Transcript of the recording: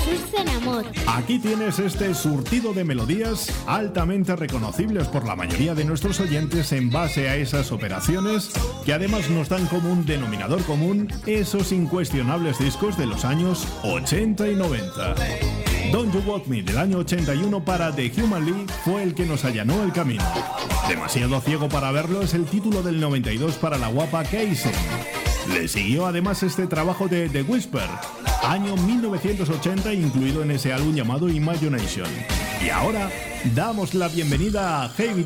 Surfen Amor. Aquí tienes este surtido de melodías altamente reconocibles por la mayoría de nuestros oyentes en base a esas operaciones que además nos dan como un denominador común esos incuestionables discos de los años 80 y 90. Don't You Want Me del año 81 para The Human League fue el que nos allanó el camino. Demasiado ciego para verlo es el título del 92 para la guapa Casey. Le siguió además este trabajo de The Whisper, año 1980, incluido en ese álbum llamado Imagination. Y ahora damos la bienvenida a Heavy